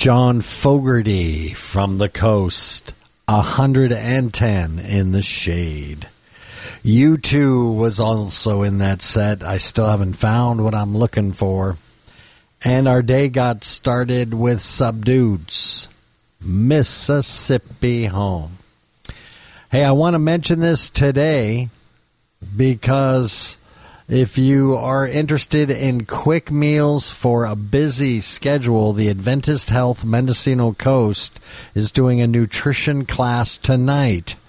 John Fogerty from the Coast, 110 in the Shade. U2 was also in that set. I still haven't found what I'm looking for. And our day got started with Subdueds, Mississippi Home. Hey, I want to mention this today because if you are interested in quick meals for a busy schedule, the Adventist Health Mendocino Coast is doing a nutrition class tonight